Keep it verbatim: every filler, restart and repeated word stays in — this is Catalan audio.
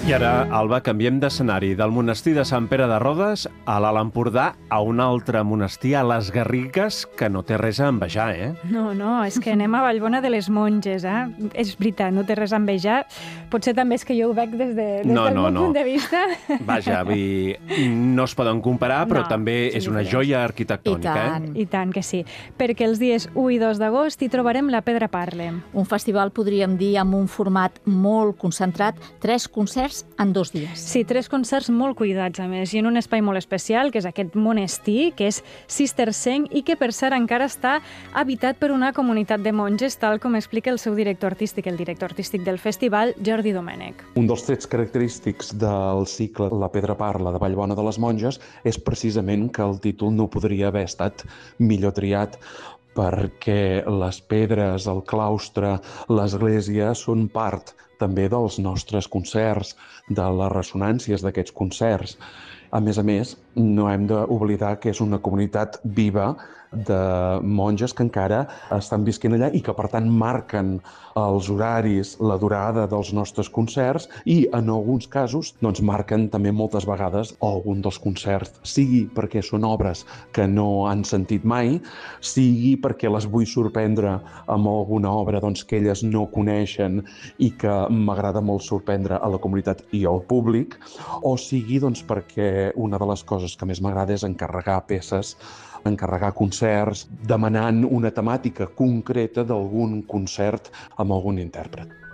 I ara, Alba, canviem d'escenari del monestir de Sant Pere de Rodes a l'Alt Empordà a un altre monestir, a les Garrigues, que no té res a envejar, eh? No, no, és que anem a Vallbona de les Monges, eh? És veritat, no té res a envejar. Potser també és que jo ho veig des, de, des no, del no, meu no. punt de vista. Vaja, vull... no es poden comparar, però No, també sí, és una diferents. joia arquitectònica, I tant. eh? I tant que sí, perquè els dies u i dos d'agost hi trobarem la Pedra Parle. Un festival, podríem dir, amb un format molt concentrat, tres concerts en dos dies. Sí, tres concerts molt cuidats, a més, i en un espai molt especial, que és aquest monestir, que és cistercenc i que, per cert, encara està habitat per una comunitat de monges, tal com explica el seu director artístic, el director artístic del festival, Jordi Domènech. Un dels trets característics del cicle La Pedra Parla de Vallbona de les Monges és precisament que el títol no podria haver estat millor triat, perquè les pedres, el claustre, l'església són part també dels nostres concerts, de les ressonàncies d'aquests concerts. A més a més, no hem d'oblidar que és una comunitat viva de monges que encara estan visquent allà i que, per tant, marquen els horaris, la durada dels nostres concerts i, en alguns casos, doncs, marquen també moltes vegades algun dels concerts, sigui perquè són obres que no han sentit mai, sigui perquè les vull sorprendre amb alguna obra doncs, que elles no coneixen i que m'agrada molt sorprendre a la comunitat i al públic, o sigui doncs, perquè una de les coses que més m'agrada és encarregar peces, encarregar concerts, demanant una temàtica concreta d'algun concert amb algun intèrpret.